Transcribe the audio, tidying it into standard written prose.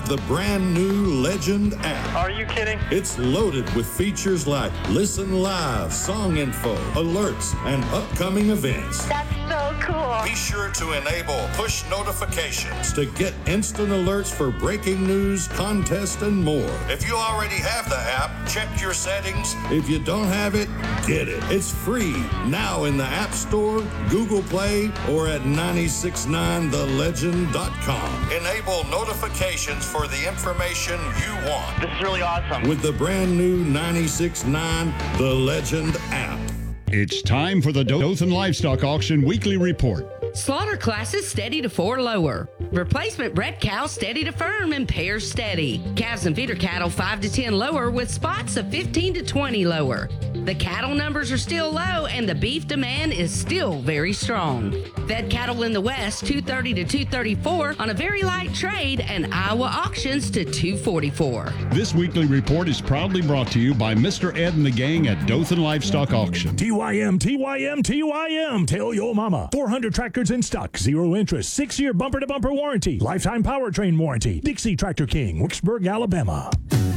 the brand new Legend app. Are you kidding? It's loaded with features like Listen Live, song info, alerts, and upcoming events. That's so cool. Be sure to enable push notifications to get instant alerts for breaking news, contests, and more. If you already have the app, check your settings. If you don't have it, get it. It's free now in the App Store, Google Play, or at 969thelegend.com. Enable notifications for the information you want This is really awesome. with the brand new 969 The Legend app. It's time for the Dothan Livestock Auction Weekly Report. Slaughter classes steady to 4 lower. Replacement bred cows steady to firm and pairs steady. Calves and feeder cattle 5 to 10 lower with spots of 15 to 20 lower. The cattle numbers are still low and the beef demand is still very strong. Fed cattle in the west 230 to 234 on a very light trade, and Iowa auctions to 244. This weekly report is proudly brought to you by Mr. Ed and the gang at Dothan Livestock Auction. TYM, TYM, TYM. Tell your mama. 400 tractors in stock, 0 interest, 6-year bumper-to-bumper warranty, lifetime powertrain warranty. Dixie Tractor King, Wicksburg, Alabama.